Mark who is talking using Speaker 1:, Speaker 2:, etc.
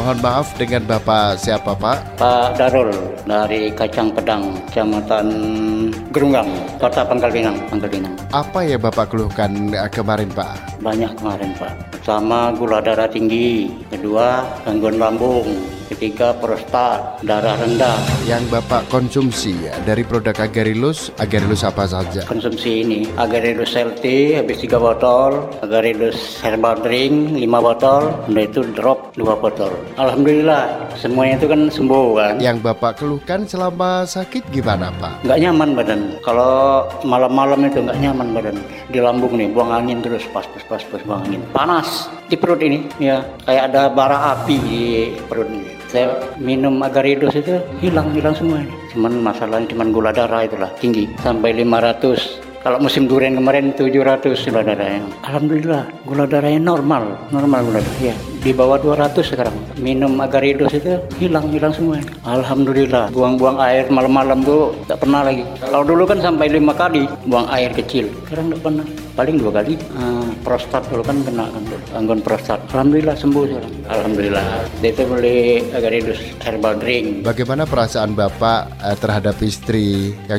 Speaker 1: Mohon maaf, dengan Bapak siapa Pak?
Speaker 2: Pak Darul dari Kacang Pedang, Kecamatan Gerunggang, Kota Pangkal Pinang.
Speaker 1: Apa ya Bapak keluhkan kemarin Pak?
Speaker 2: Banyak kemarin Pak. Pertama gula darah tinggi, kedua gangguan lambung, ketiga prostat, darah rendah.
Speaker 1: Yang Bapak konsumsi dari produk Agarilus apa saja?
Speaker 2: Konsumsi ini Agarilus LT habis 3 botol, Agarilus Herbal Drink 5 botol, udah itu drop 2 botol. Alhamdulillah semuanya itu kan sembuh kan.
Speaker 1: Yang Bapak keluhkan selama sakit gimana Pak?
Speaker 2: Nggak nyaman badan. Kalau malam-malam itu nggak nyaman badan. Di lambung nih, buang angin terus, pas buang angin. Panas di perut ini, ya kayak ada bara api di perut ini. Saya minum Agarilus itu hilang semua. Cuman masalahnya gula darah itulah tinggi sampai 500. Kalau musim durian kemarin 700 gula darahnya. Alhamdulillah gula darahnya normal gula darah. Ya, di bawah 200 sekarang. Minum Agarilus itu hilang semua. Alhamdulillah. Buang air malam-malam tuh tak pernah lagi. Kalau dulu kan sampai 5 kali buang air kecil. Sekarang tak pernah. Paling 2 kali. Prostat dulu kan kena gangguan prostat. Alhamdulillah sembuh sekarang. Alhamdulillah. Itu beli Agarilus Herbal Drink.
Speaker 1: Bagaimana perasaan Bapak terhadap istri yang